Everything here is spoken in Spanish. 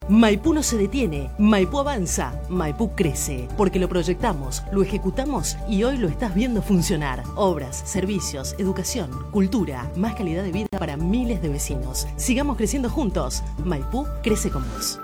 Maipú no se detiene, Maipú avanza, Maipú crece, porque lo proyectamos, lo ejecutamos y hoy lo estás viendo funcionar. Obras, servicios, educación, cultura, más calidad de vida para miles de vecinos. Sigamos creciendo juntos. Maipú crece con vos.